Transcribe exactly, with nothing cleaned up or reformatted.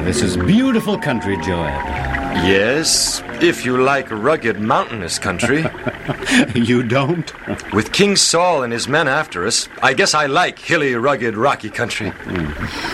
this is beautiful country, Joab. Yes, if you like rugged, mountainous country. You don't? With King Saul and his men after us, I guess I like hilly, rugged, rocky country. Mm.